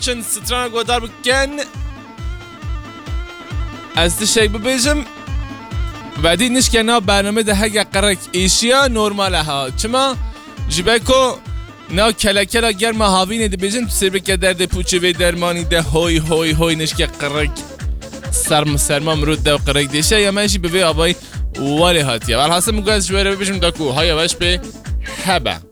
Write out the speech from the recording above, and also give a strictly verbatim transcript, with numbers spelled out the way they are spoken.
چند ستران گودار بکن از تشک ببیجم بعدی نشکه نا برنامه ده هگه قرک ایشیا نورماله ها چما جبه کو نا کلا کلا گرم هاوینه ده بیجن تو سر بکه درد پوچه و درمانی ده هوی هوی هوی نشکه قرک سرم سرما مرود ده و قرک دیشه یا منشی به وی آبای والی هاتیه والحاصل مگه از جواره ببیشم داکو های وش به هبه